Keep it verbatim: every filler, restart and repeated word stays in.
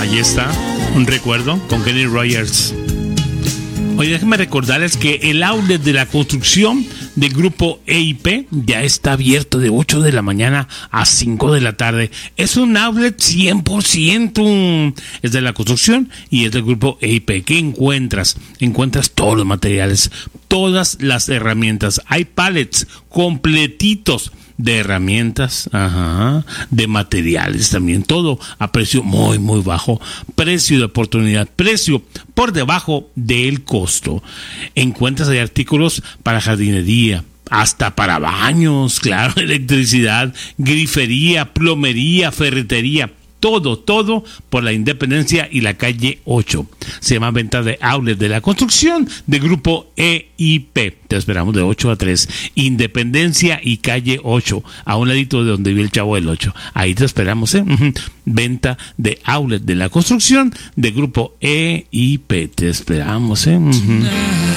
Ahí está, un recuerdo con Kenny Rogers. Oye, déjenme recordarles que el outlet de la construcción del grupo E I P ya está abierto de ocho de la mañana a cinco de la tarde. Es un outlet cien por ciento. Es de la construcción y es del grupo E I P. ¿Qué encuentras? Encuentras todos los materiales, todas las herramientas. Hay pallets completitos de herramientas, ajá, de materiales también, todo a precio muy, muy bajo, precio de oportunidad, precio por debajo del costo. Encuentras ahí artículos para jardinería, hasta para baños, claro, electricidad, grifería, plomería, ferretería, todo, todo por la Independencia y la calle ocho. Se llama Venta de Outlet de la Construcción de Grupo E I P. Te esperamos de ocho a tres. Independencia y calle ocho, a un ladito de donde vive el Chavo del ocho. Ahí te esperamos, ¿eh? Venta de Outlet de la Construcción de Grupo E I P. Te esperamos, ¿eh?